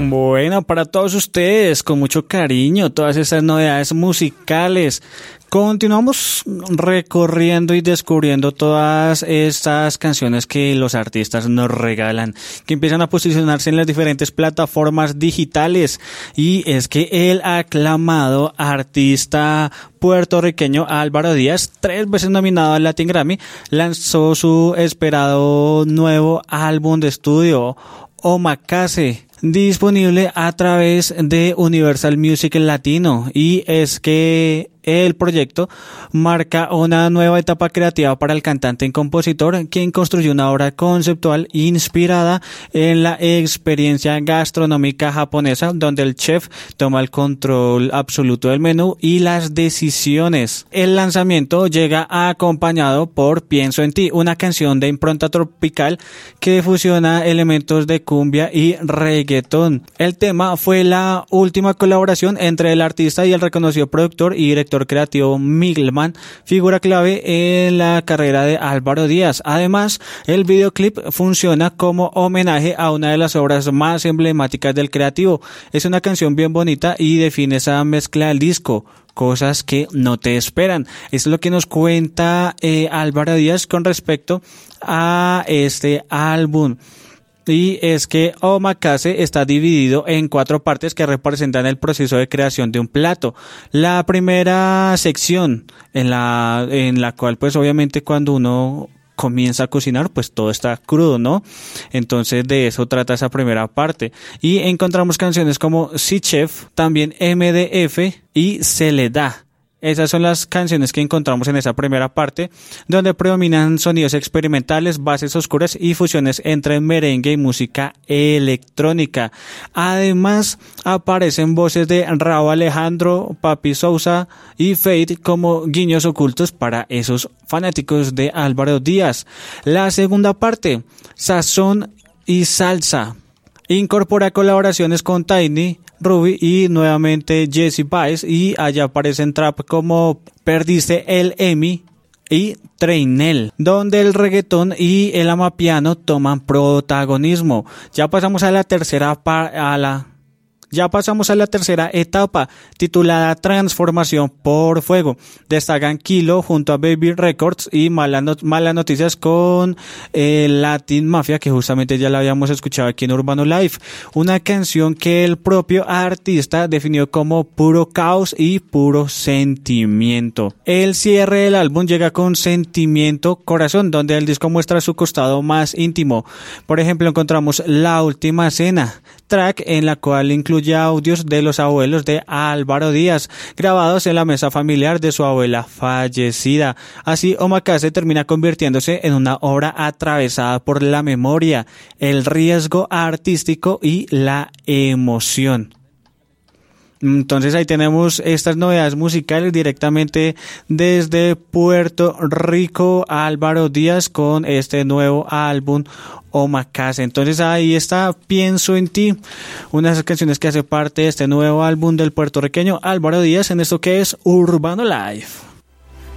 Bueno, para todos ustedes, con mucho cariño, todas estas novedades musicales. Continuamos recorriendo y descubriendo todas estas canciones que los artistas nos regalan, que empiezan a posicionarse en las diferentes plataformas digitales. Y es que el aclamado artista puertorriqueño Álvaro Díaz, 3 veces nominado al Latin Grammy, lanzó su esperado nuevo álbum de estudio, Omakase, disponible a través de Universal Music Latino. Y es que el proyecto marca una nueva etapa creativa para el cantante y compositor, quien construyó una obra conceptual inspirada en la experiencia gastronómica japonesa, donde el chef toma el control absoluto del menú y las decisiones. El lanzamiento llega acompañado por Pienso en ti, una canción de impronta tropical que fusiona elementos de cumbia y reggaetón. El tema fue la última colaboración entre el artista y el reconocido productor y director creativo Miglman, figura clave en la carrera de Álvaro Díaz. Además, el videoclip funciona como homenaje a una de las obras más emblemáticas del creativo. Es una canción bien bonita y define esa mezcla del disco, cosas que no te esperan. Esto es lo que nos cuenta Álvaro Díaz con respecto a este álbum. Y es que Omakase está dividido en 4 partes que representan el proceso de creación de un plato. La primera sección en la cual pues obviamente cuando uno comienza a cocinar pues todo está crudo, ¿no? Entonces de eso trata esa primera parte. Y encontramos canciones como Sí Chef, también MDF y Se le da. Esas son las canciones que encontramos en esa primera parte, donde predominan sonidos experimentales, bases oscuras y fusiones entre merengue y música electrónica. Además, aparecen voces de Rauw Alejandro, Papi Sousa y Fate como guiños ocultos para esos fanáticos de Álvaro Díaz. La segunda parte, Sazón y Salsa, incorpora colaboraciones con Tiny, Ruby y nuevamente Jesse Baez, y allá aparecen trap como Perdiste el Emmy y Treinel, donde el reggaetón y el amapiano toman protagonismo. Ya pasamos a la tercera etapa, titulada Transformación por Fuego. Destacan Kilo junto a Baby Records y Malas Noticias con Latin Mafia, que justamente ya la habíamos escuchado aquí en Urbano Live. Una canción que el propio artista definió como puro caos y puro sentimiento. El cierre del álbum llega con Sentimiento Corazón, donde el disco muestra su costado más íntimo. Por ejemplo, encontramos La Última Cena, track en la cual incluye audios de los abuelos de Álvaro Díaz, grabados en la mesa familiar de su abuela fallecida. Así, Omakase termina convirtiéndose en una obra atravesada por la memoria, el riesgo artístico y la emoción. Entonces ahí tenemos estas novedades musicales directamente desde Puerto Rico, Álvaro Díaz con este nuevo álbum Omakase. Entonces ahí está Pienso en ti, una de esas canciones que hace parte de este nuevo álbum del puertorriqueño Álvaro Díaz en esto que es Urbano Live.